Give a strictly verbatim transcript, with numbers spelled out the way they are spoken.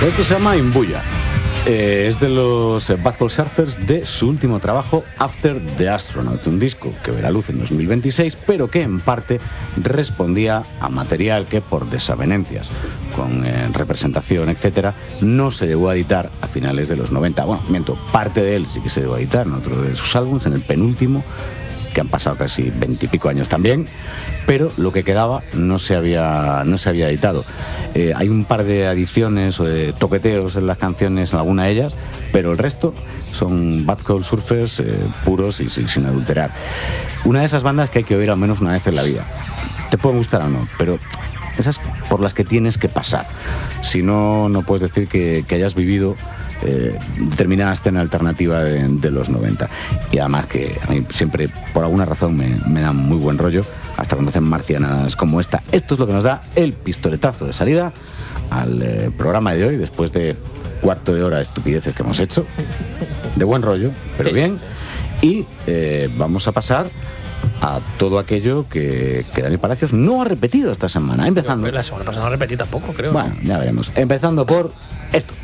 Esto se llama Imbuya. Eh, es de los eh, Bad Hole Surfers, de su último trabajo, After the Astronaut, un disco que verá luz en dos mil veintiséis, pero que en parte respondía a material que por desavenencias con eh, representación, etcétera, no se llegó a editar a finales de los noventa. Bueno, miento, parte de él sí que se llegó a editar en otro de sus álbumes, en el penúltimo, que han pasado casi veintipico años también, pero lo que quedaba no se había, no se había editado. Eh, hay un par de adiciones o de toqueteos en las canciones, en alguna de ellas, pero el resto son Bad Hole Surfers eh, puros y sin, sin adulterar. Una de esas bandas que hay que oír al menos una vez en la vida. Te pueden gustar o no, pero esas por las que tienes que pasar. Si no, no puedes decir que, que hayas vivido Eh, determinada escena alternativa de, de los noventa. Y además que a mí siempre, por alguna razón, me, me dan muy buen rollo, hasta cuando hacen marcianas como esta. Esto es lo que nos da el pistoletazo de salida al eh, programa de hoy, después de cuarto de hora de estupideces que hemos hecho, de buen rollo, pero bien. Y eh, vamos a pasar a todo aquello que, que Dani Palacios no ha repetido esta semana. Empezando. La semana pasada no repetí tampoco, creo. Bueno, ya veremos. Empezando por esto.